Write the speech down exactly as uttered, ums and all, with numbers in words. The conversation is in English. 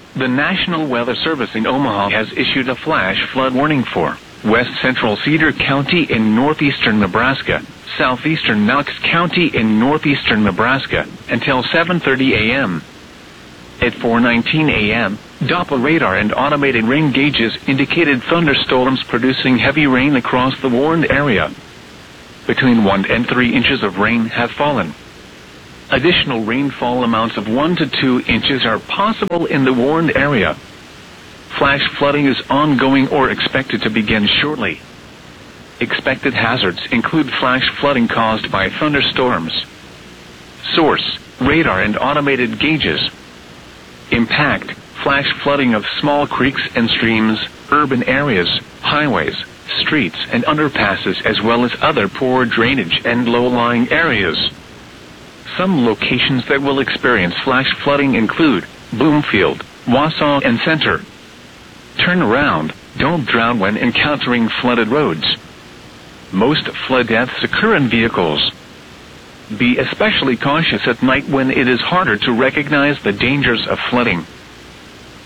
The National Weather Service in Omaha has issued a flash flood warning for west central Cedar County in northeastern Nebraska, southeastern Knox County in northeastern Nebraska, until seven thirty a m At four nineteen a m, Doppler radar and automated rain gauges indicated thunderstorms producing heavy rain across the warned area. Between one and three inches of rain have fallen. Additional rainfall amounts of one to two inches are possible in the warned area. Flash flooding is ongoing or expected to begin shortly. Expected hazards include flash flooding caused by thunderstorms. Source: radar and automated gauges. Impact: flash flooding of small creeks and streams, urban areas, highways, streets and underpasses, as well as other poor drainage and low-lying areas. Some locations that will experience flash flooding include Bloomfield, Wausau and Center. Turn around, don't drown when encountering flooded roads. Most flood deaths occur in vehicles. Be especially cautious at night when it is harder to recognize the dangers of flooding.